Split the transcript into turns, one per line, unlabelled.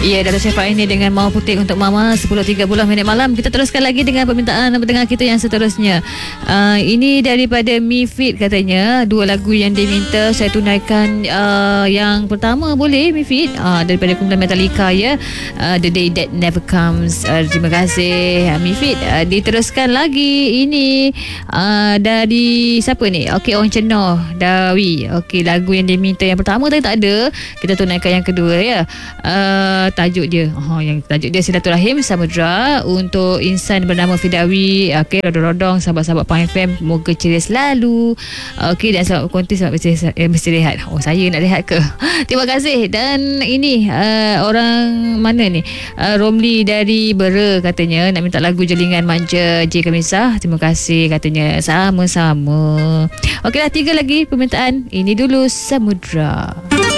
Ya, Dato' Syafa ini dengan Mawar Putih untuk Mama 10.30 malam. Kita teruskan lagi dengan permintaan pendengar kita yang seterusnya. Ini daripada Mifid katanya, 2 lagu yang diminta saya tunaikan. Yang pertama boleh Mifid, daripada kumpulan Metallica ya, The Day That Never Comes. Terima kasih Mifid. Diteruskan lagi ini dari siapa ni? Okey, Orang Cenoh Dawi. Okey, lagu yang diminta yang pertama tadi tak ada, kita tunaikan yang kedua ya. Tajuk dia Silaturahim Samudra untuk insan bernama Fidawi. Okey, rodong-rodong sahabat-sahabat Pang FM, moga ceria selalu. Okey, dan selamat berkonti, selamat mesti rehat. Saya nak rehat ke? Terima kasih. Dan ini orang mana ni? Romli dari Bera katanya nak minta lagu Jelingan Manja J Kamisah. Terima kasih katanya, sama-sama. Okeylah, 3 lagi permintaan. Ini dulu Samudra.